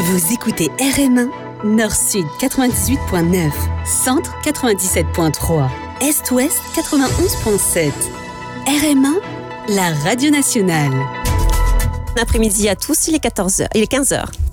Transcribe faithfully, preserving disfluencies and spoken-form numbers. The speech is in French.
Vous écoutez R M un, Nord-Sud quatre-vingt-dix-huit virgule neuf, Centre quatre-vingt-dix-sept virgule trois, Est-Ouest quatre-vingt-onze virgule sept. R M un, la radio nationale. Bon après-midi à tous, il est quatorze heures, il est quinze heures.